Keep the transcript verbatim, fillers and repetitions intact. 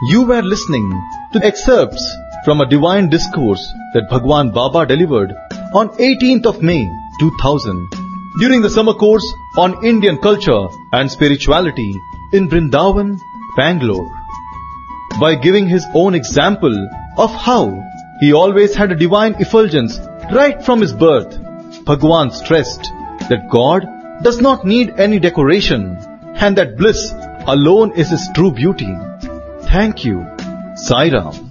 You were listening to excerpts from a divine discourse that Bhagwan Baba delivered on eighteenth of May two thousand during the summer course on Indian culture and spirituality in Vrindavan, Bangalore. By giving his own example of how he always had a divine effulgence right from his birth, Bhagwan stressed that God does not need any decoration and that bliss alone is his true beauty. Thank you. Sai Ram.